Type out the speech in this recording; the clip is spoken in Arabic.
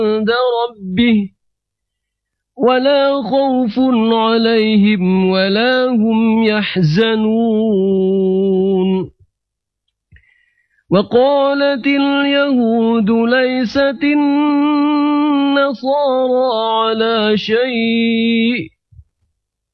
عند ربه ولا خوف عليهم ولا هم يحزنون وقالت اليهود ليست النصارى على شيء